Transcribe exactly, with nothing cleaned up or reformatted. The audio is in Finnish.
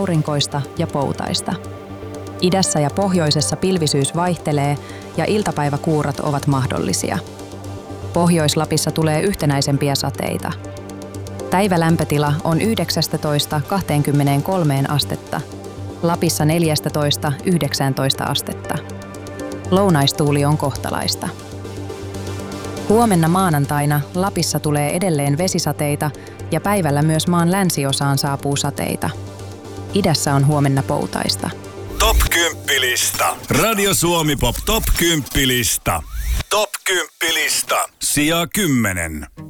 aurinkoista ja poutaista. Idässä ja pohjoisessa pilvisyys vaihtelee ja iltapäiväkuurat ovat mahdollisia. Pohjois-Lapissa tulee yhtenäisempiä sateita. Päivälämpötila on yhdeksästätoista kaksikymmentäkolme astetta, Lapissa neljästätoista yhdeksääntoista astetta. Lounaistuuli on kohtalaista. Huomenna maanantaina Lapissa tulee edelleen vesisateita ja päivällä myös maan länsiosaan saapuu sateita. Idässä on huomenna poutaista. Top kymppi-lista. Radio Suomi Pop Top kymppi-lista. Top kymppi-lista. Sija kymmenen.